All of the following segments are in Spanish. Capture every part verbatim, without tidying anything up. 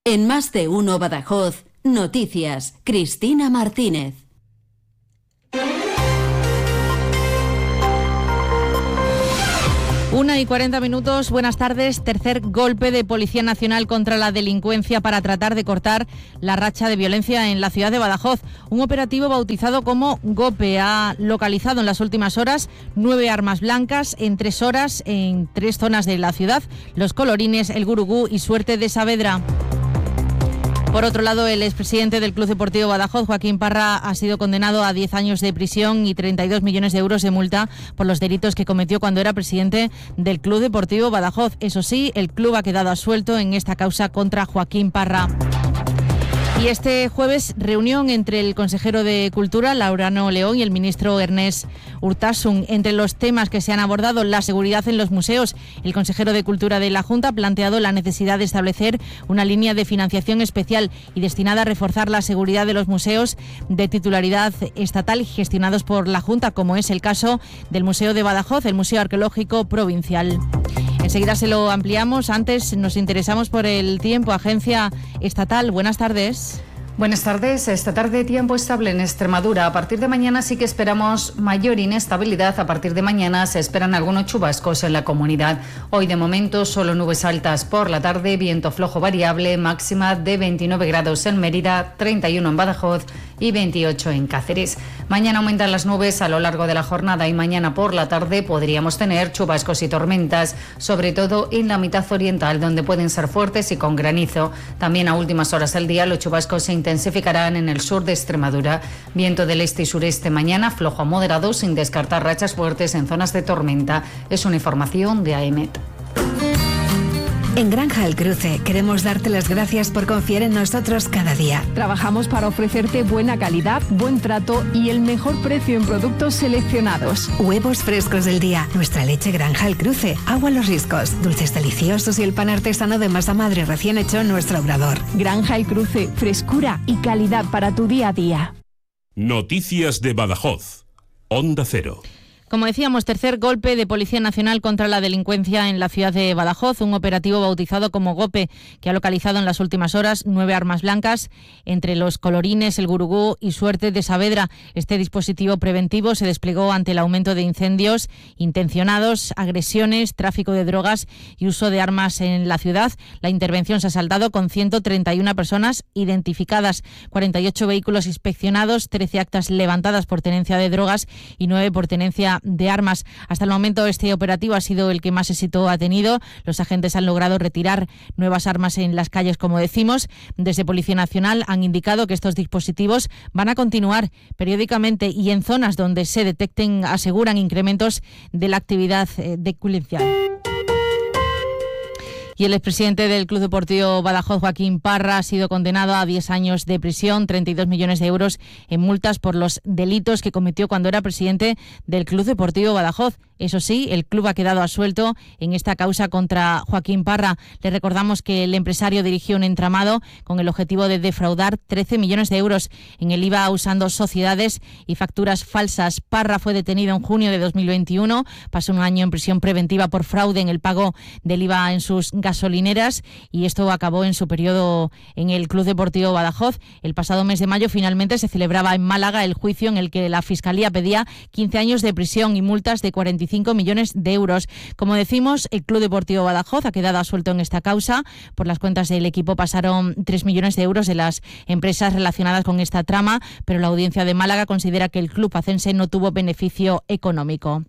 En Más de Uno Badajoz, noticias, Cristina Martínez. Una y cuarenta minutos, buenas tardes. Tercer golpe de Policía Nacional contra la delincuencia para tratar de cortar la racha de violencia en la ciudad de Badajoz. Un operativo bautizado como GOPE ha localizado en las últimas horas nueve armas blancas en tres horas en tres zonas de la ciudad: Los Colorines, El Gurugú y Suerte de Saavedra. Por otro lado, el expresidente del Club Deportivo Badajoz, Joaquín Parra, ha sido condenado a diez años de prisión y treinta y dos millones de euros de multa por los delitos que cometió cuando era presidente del Club Deportivo Badajoz. Eso sí, el club ha quedado absuelto en esta causa contra Joaquín Parra. Y este jueves, reunión entre el consejero de Cultura, Laureano León, y el ministro Ernest Urtasun. Entre los temas que se han abordado, la seguridad en los museos. El consejero de Cultura de la Junta ha planteado la necesidad de establecer una línea de financiación especial y destinada a reforzar la seguridad de los museos de titularidad estatal y gestionados por la Junta, como es el caso del Museo de Badajoz, el Museo Arqueológico Provincial. Enseguida se lo ampliamos. Antes nos interesamos por el tiempo. Agencia Estatal, buenas tardes. Buenas tardes. Esta tarde tiempo estable en Extremadura. A partir de mañana sí que esperamos mayor inestabilidad. A partir de mañana se esperan algunos chubascos en la comunidad. Hoy de momento solo nubes altas por la tarde, viento flojo variable, máxima de veintinueve grados en Mérida, treinta y uno en Badajoz y veintiocho en Cáceres. Mañana aumentan las nubes a lo largo de la jornada y mañana por la tarde podríamos tener chubascos y tormentas, sobre todo en la mitad oriental, donde pueden ser fuertes y con granizo. También a últimas horas del día los chubascos se intensificarán en el sur de Extremadura. Viento del este y sureste mañana, flojo a moderado, sin descartar rachas fuertes en zonas de tormenta. Es una información de AEMET. En Granja El Cruce queremos darte las gracias por confiar en nosotros cada día. Trabajamos para ofrecerte buena calidad, buen trato y el mejor precio en productos seleccionados. Huevos frescos del día, nuestra leche Granja El Cruce, agua Los Riscos, dulces deliciosos y el pan artesano de masa madre recién hecho en nuestro obrador. Granja El Cruce, frescura y calidad para tu día a día. Noticias de Badajoz. Onda Cero. Como decíamos, tercer golpe de Policía Nacional contra la delincuencia en la ciudad de Badajoz, un operativo bautizado como GOPE que ha localizado en las últimas horas nueve armas blancas entre Los Colorines, El Gurugú y Suerte de Saavedra. Este dispositivo preventivo se desplegó ante el aumento de incendios intencionados, agresiones, tráfico de drogas y uso de armas en la ciudad. La intervención se ha saldado con ciento treinta y una personas identificadas, cuarenta y ocho vehículos inspeccionados, trece actas levantadas por tenencia de drogas y nueve por tenencia de armas. Hasta el momento este operativo ha sido el que más éxito ha tenido. Los agentes han logrado retirar nuevas armas en las calles, como decimos. Desde Policía Nacional han indicado que estos dispositivos van a continuar periódicamente y en zonas donde se detecten, aseguran, incrementos de la actividad delincuencial. Y el expresidente del Club Deportivo Badajoz, Joaquín Parra, ha sido condenado a diez años de prisión, treinta y dos millones de euros en multas por los delitos que cometió cuando era presidente del Club Deportivo Badajoz. Eso sí, el club ha quedado absuelto en esta causa contra Joaquín Parra. Le recordamos que el empresario dirigió un entramado con el objetivo de defraudar trece millones de euros en el I V A usando sociedades y facturas falsas. Parra fue detenido en junio de dos mil veintiuno, pasó un año en prisión preventiva por fraude en el pago del I V A en sus gasolineras y esto acabó en su periodo en el Club Deportivo Badajoz. El pasado mes de mayo finalmente se celebraba en Málaga el juicio en el que la Fiscalía pedía quince años de prisión y multas de cuarenta y cinco millones de euros. Como decimos, el Club Deportivo Badajoz ha quedado absuelto en esta causa. Por las cuentas del equipo pasaron tres millones de euros de las empresas relacionadas con esta trama, pero la Audiencia de Málaga considera que el club acense no tuvo beneficio económico.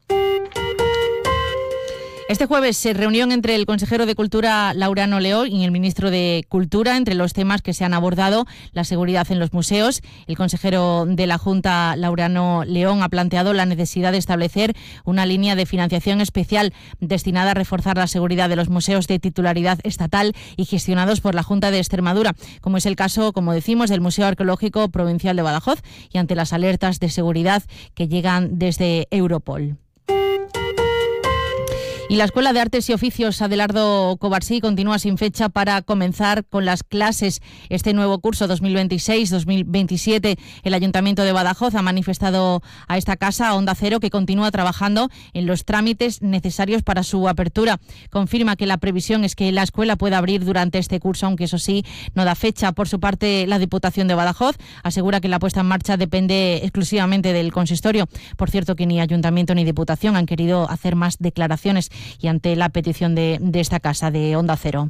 Este jueves se reunión entre el consejero de Cultura, Laureano León, y el ministro de Cultura. Entre los temas que se han abordado, la seguridad en los museos. El consejero de la Junta, Laureano León, ha planteado la necesidad de establecer una línea de financiación especial destinada a reforzar la seguridad de los museos de titularidad estatal y gestionados por la Junta de Extremadura, como es el caso, como decimos, del Museo Arqueológico Provincial de Badajoz, y ante las alertas de seguridad que llegan desde Europol. Y la Escuela de Artes y Oficios Adelardo Covarsí continúa sin fecha para comenzar con las clases este nuevo curso dos mil veintiséis dos mil veintisiete. El Ayuntamiento de Badajoz ha manifestado a esta casa, a Onda Cero, que continúa trabajando en los trámites necesarios para su apertura. Confirma que la previsión es que la escuela pueda abrir durante este curso, aunque eso sí, no da fecha. Por su parte, la Diputación de Badajoz asegura que la puesta en marcha depende exclusivamente del consistorio. Por cierto, que ni Ayuntamiento ni Diputación han querido hacer más declaraciones y ante la petición de, de esta casa, de Onda Cero.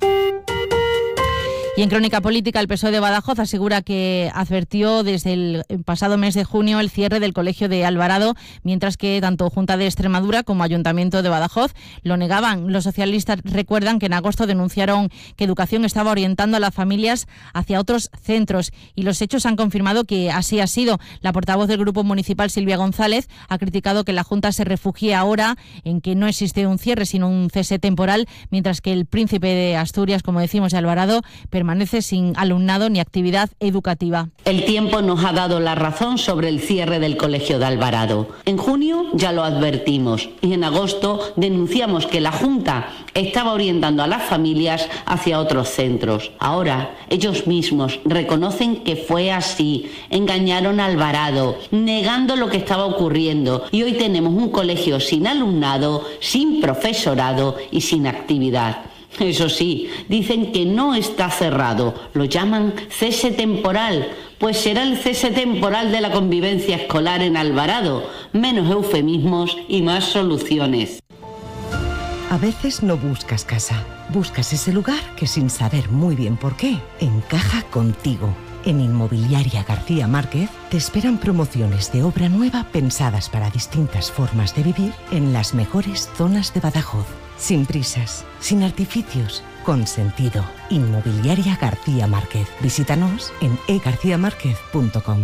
Y en crónica política, el P S O E de Badajoz asegura que advirtió desde el pasado mes de junio el cierre del Colegio de Alvarado, mientras que tanto Junta de Extremadura como Ayuntamiento de Badajoz lo negaban. Los socialistas recuerdan que en agosto denunciaron que Educación estaba orientando a las familias hacia otros centros y los hechos han confirmado que así ha sido. La portavoz del Grupo Municipal, Silvia González, ha criticado que la Junta se refugie ahora en que no existe un cierre, sino un cese temporal, mientras que el Príncipe de Asturias, como decimos, de Alvarado, permanece permanece sin alumnado ni actividad educativa. El tiempo nos ha dado la razón sobre el cierre del Colegio de Alvarado. En junio ya lo advertimos y en agosto denunciamos que la Junta estaba orientando a las familias hacia otros centros. Ahora ellos mismos reconocen que fue así, engañaron a Alvarado, negando lo que estaba ocurriendo, y hoy tenemos un colegio sin alumnado, sin profesorado y sin actividad. Eso sí, dicen que no está cerrado, lo llaman cese temporal, pues será el cese temporal de la convivencia escolar en Alvarado, menos eufemismos y más soluciones. A veces no buscas casa, buscas ese lugar que sin saber muy bien por qué, encaja contigo. En Inmobiliaria García Márquez te esperan promociones de obra nueva pensadas para distintas formas de vivir en las mejores zonas de Badajoz. Sin prisas, sin artificios, con sentido. Inmobiliaria García Márquez. Visítanos en e garcía márquez punto com.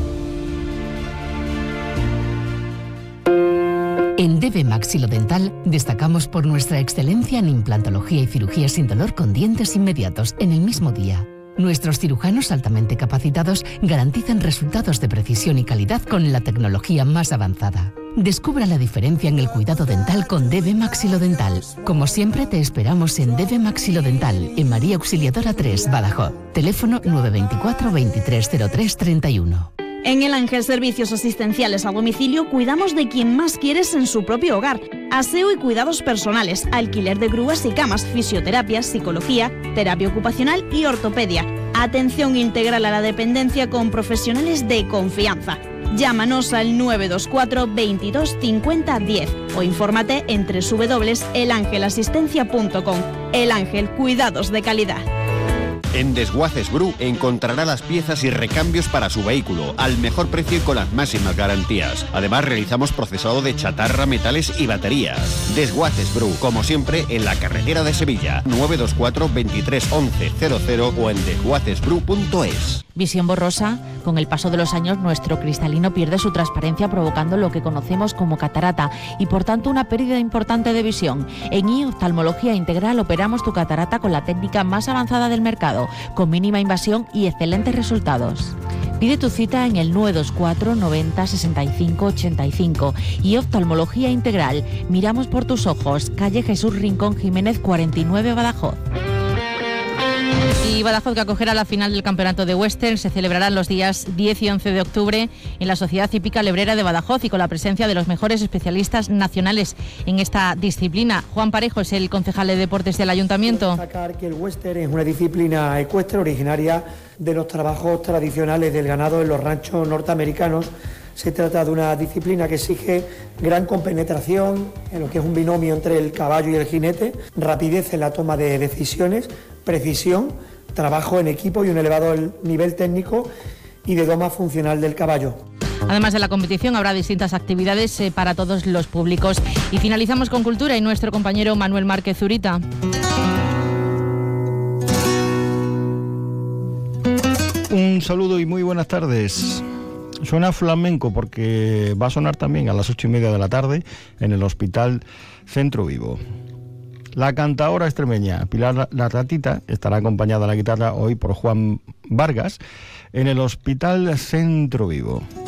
En D B Maxilodental destacamos por nuestra excelencia en implantología y cirugía sin dolor con dientes inmediatos en el mismo día. Nuestros cirujanos altamente capacitados garantizan resultados de precisión y calidad con la tecnología más avanzada. Descubra la diferencia en el cuidado dental con D B Maxilodental. Como siempre, te esperamos en D B Maxilodental, en María Auxiliadora tres, Badajoz. Teléfono nueve veinticuatro, veintitrés cero tres, treinta y uno. En El Ángel Servicios Asistenciales a Domicilio cuidamos de quien más quieres en su propio hogar. Aseo y cuidados personales, alquiler de grúas y camas, fisioterapia, psicología, terapia ocupacional y ortopedia. Atención integral a la dependencia con profesionales de confianza. Llámanos al nueve dos cuatro, veintidós, cincuenta, diez o infórmate en doble u doble u doble u punto el ángel asistencia punto com. El Ángel, cuidados de calidad. En Desguaces Bru encontrará las piezas y recambios para su vehículo al mejor precio y con las máximas garantías. Además, realizamos procesado de chatarra, metales y baterías. Desguaces Bru, como siempre, en la carretera de Sevilla, nueve dos cuatro, veintitrés, once, cero cero o en desguaces bru punto es. Visión borrosa. Con el paso de los años, nuestro cristalino pierde su transparencia, provocando lo que conocemos como catarata y, por tanto, una pérdida importante de visión. En I Oftalmología Integral operamos tu catarata con la técnica más avanzada del mercado, con mínima invasión y excelentes resultados. Pide tu cita en el nueve dos cuatro, noventa, sesenta y cinco, ochenta y cinco. Y Oftalmología Integral. Miramos por tus ojos. Calle Jesús Rincón Jiménez, cuarenta y nueve, Badajoz. Y Badajoz, que acogerá la final del Campeonato de Western, se celebrarán los días diez y once de octubre en la Sociedad Hípica Lebrera de Badajoz y con la presencia de los mejores especialistas nacionales en esta disciplina. Juan Parejo es el concejal de deportes del Ayuntamiento. Quiero destacar que el Western es una disciplina ecuestre originaria de los trabajos tradicionales del ganado en los ranchos norteamericanos. Se trata de una disciplina que exige gran compenetración en lo que es un binomio entre el caballo y el jinete, rapidez en la toma de decisiones, precisión, trabajo en equipo y un elevado nivel técnico y de doma funcional del caballo. Además de la competición, habrá distintas actividades eh, para todos los públicos. Y finalizamos con cultura y nuestro compañero Manuel Márquez Zurita. Un saludo y muy buenas tardes. Suena flamenco porque va a sonar también a las ocho y media de la tarde en el Hospital Centro Vivo. La cantaora extremeña Pilar La Ratita estará acompañada a la guitarra hoy por Juan Vargas en el Hospital Centro Vivo.